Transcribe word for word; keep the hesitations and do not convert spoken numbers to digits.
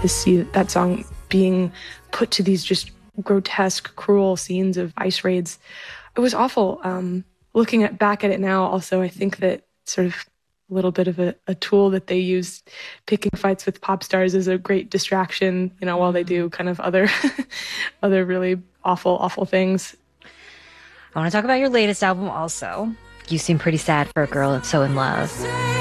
to see that song being put to these just grotesque, cruel scenes of ICE raids. It was awful. Um, looking at back at it now, also, I think that sort of a little bit of a, a tool that they use, picking fights with pop stars, is a great distraction, you know, while they do kind of other, other really awful, awful things. I want to talk about your latest album also. You seem pretty sad for a girl that's so in love.